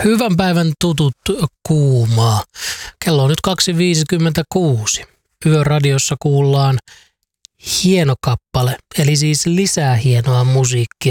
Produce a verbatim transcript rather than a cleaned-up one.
Hyvän päivän tutut kuumaa. Kello on nyt kaksi viisikymmentäkuusi. Yöradiossa kuullaan hieno kappale, eli siis lisää hienoa musiikkia